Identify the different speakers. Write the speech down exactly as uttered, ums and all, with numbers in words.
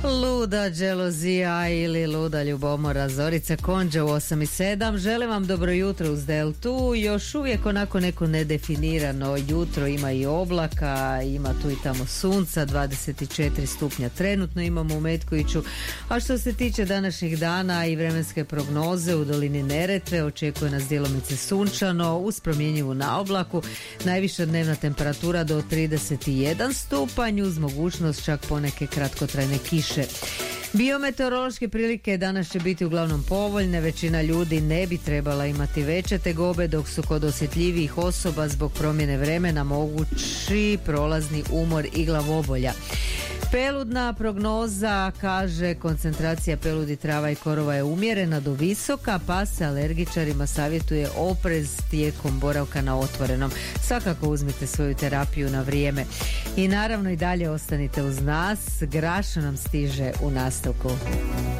Speaker 1: Luda dželozija ili luda ljubomora. Zorica Konđa u osam i sedam. Želim vam dobro jutro uz Deltu. Još uvijek onako neko nedefinirano jutro, ima i oblaka, ima tu i tamo sunca, dvadeset četiri stupnja trenutno imamo u Metkoviću. A što se tiče današnjih dana i vremenske prognoze, u dolini Neretve očekuje nas djelomice sunčano uz promjenjivu na oblaku. Najviša dnevna temperatura do trideset jedan stupanj uz mogućnost čak poneke kratkotrajne kiše. Biometeorološke prilike danas će biti uglavnom povoljne, većina ljudi ne bi trebala imati veće tegobe, dok su kod osjetljivijih osoba zbog promjene vremena mogući prolazni umor i glavobolja. Peludna prognoza kaže koncentracija peludi, trava i korova je umjerena do visoka, pa se alergičarima savjetuje oprez tijekom boravka na otvorenom. Svakako uzmite svoju terapiju na vrijeme. I naravno i dalje ostanite uz nas, Graša nam stiže u nastavku.